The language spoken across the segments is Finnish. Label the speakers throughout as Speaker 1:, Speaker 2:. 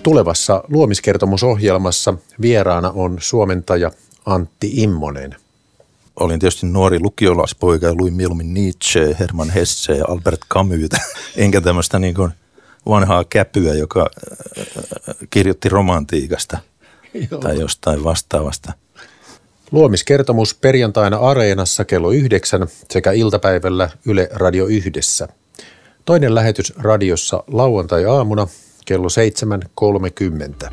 Speaker 1: Tulevassa luomiskertomusohjelmassa vieraana on suomentaja Antti Immonen.
Speaker 2: Olin tietysti nuori lukiolaispoika ja luin mieluummin Nietzsche, Hermann Hesse ja Albert Camusta, enkä tämmöistä niin kuin vanhaa käpyä, joka kirjoitti romantiikasta tai jostain vastaavasta.
Speaker 1: Luomiskertomus perjantaina Areenassa kello 9 sekä iltapäivällä Yle Radio 1. Toinen lähetys radiossa lauantai-aamuna kello 7.30.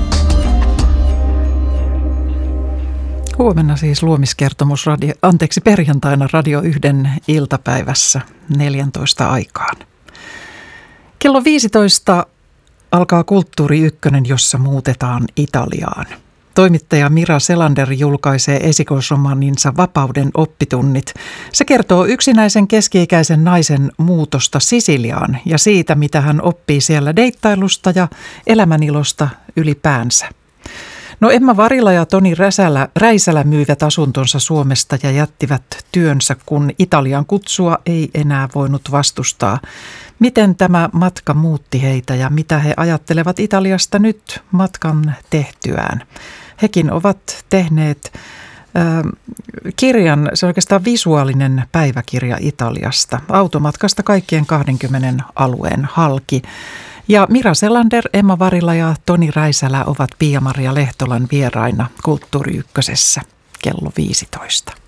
Speaker 3: Huomenna siis luomiskertomus perjantaina Radio 1 iltapäivässä 14 aikaan. Kello 15 alkaa Kulttuuri Ykkönen, jossa muutetaan Italiaan. Toimittaja Mira Selander julkaisee esikoisromaaninsa Vapauden oppitunnit. Se kertoo yksinäisen keski-ikäisen naisen muutosta Sisiliaan ja siitä, mitä hän oppii siellä deittailusta ja elämänilosta ylipäänsä. No Emma Varila ja Toni Räisälä myivät asuntonsa Suomesta ja jättivät työnsä, kun Italian kutsua ei enää voinut vastustaa. Miten tämä matka muutti heitä ja mitä he ajattelevat Italiasta nyt matkan tehtyään? Hekin ovat tehneet kirjan, se on oikeastaan visuaalinen päiväkirja Italiasta, automatkasta kaikkien 20 alueen halki. Ja Mira Selander, Emma Varila ja Toni Räisälä ovat Pia-Maria Lehtolan vieraina Kulttuuri Ykkösessä kello 15.